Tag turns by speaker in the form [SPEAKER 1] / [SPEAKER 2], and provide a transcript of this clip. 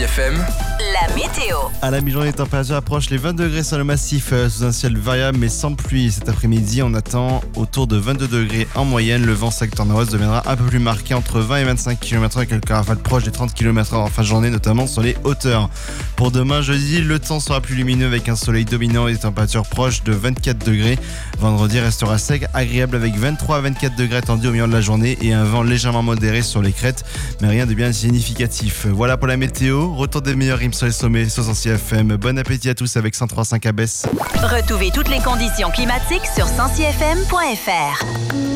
[SPEAKER 1] FM,
[SPEAKER 2] la météo.
[SPEAKER 3] À la mi-journée, les températures approchent les 20 degrés sur le massif sous un ciel variable mais sans pluie. Cet après-midi, on attend autour de 22 degrés en moyenne. Le vent secteur nord-ouest deviendra un peu plus marqué entre 20 et 25 km/h avec quelques rafales proches des 30 km/h en fin de journée, notamment sur les hauteurs. Pour demain, jeudi, le temps sera plus lumineux avec un soleil dominant et des températures proches de 24 degrés. Vendredi restera sec, agréable avec 23 à 24 degrés attendus au milieu de la journée et un vent légèrement modéré sur les crêtes, mais rien de bien significatif. Voilà pour la météo. Retour des meilleurs rimes sur les sommets sur 106 FM. Bon appétit à tous avec 103.5 à Besse.
[SPEAKER 2] Retrouvez toutes les conditions climatiques sur 106fm.fr.